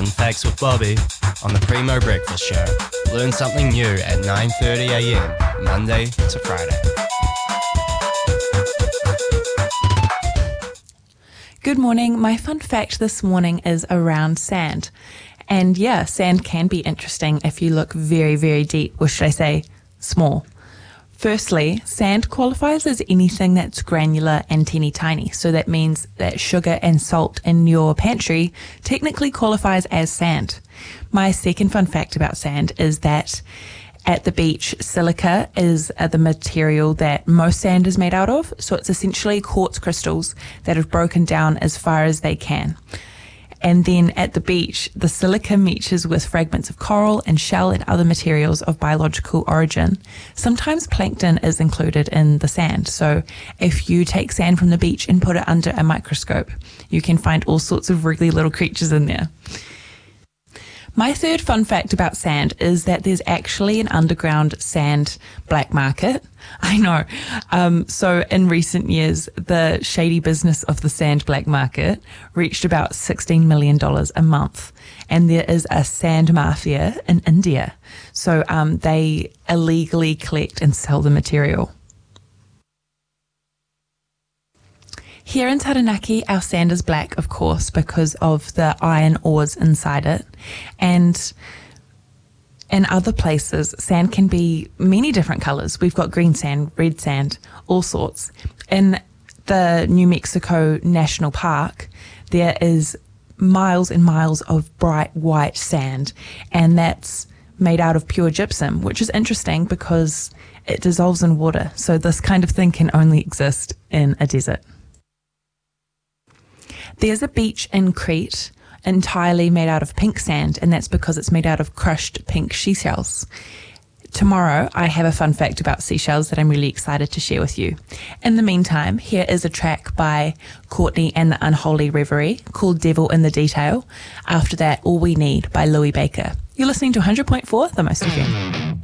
Fun Facts with Bobby on the Primo Breakfast Show. Learn something new at 9:30am, Monday to Friday. Good morning. My fun fact this morning is around sand. And yeah, sand can be interesting if you look very, very deep, or should I say small. Firstly, sand qualifies as anything that's granular and teeny tiny. So that means that sugar and salt in your pantry technically qualifies as sand. My second fun fact about sand is that at the beach, silica is the material that most sand is made out of. So it's essentially quartz crystals that have broken down as far as they can. And then at the beach, the silica mixes with fragments of coral and shell and other materials of biological origin. Sometimes plankton is included in the sand. So if you take sand from the beach and put it under a microscope, you can find all sorts of wriggly little creatures in there. My third fun fact about sand is that there's actually an underground sand black market. I know. So in recent years, the shady business of the sand black market reached about $16 million a month. And there is a sand mafia in India. So they illegally collect and sell the material. Here in Taranaki, our sand is black, of course, because of the iron ores inside it. And in other places, sand can be many different colours. We've got green sand, red sand, all sorts. In the New Mexico National Park, there is miles and miles of bright white sand, and that's made out of pure gypsum, which is interesting because it dissolves in water. So this kind of thing can only exist in a desert. There's a beach in Crete entirely made out of pink sand, and that's because it's made out of crushed pink seashells. Tomorrow, I have a fun fact about seashells that I'm really excited to share with you. In the meantime, here is a track by Courtney and the Unholy Reverie called Devil in the Detail. After that, All We Need by Louis Baker. You're listening to 100.4 The Most FM.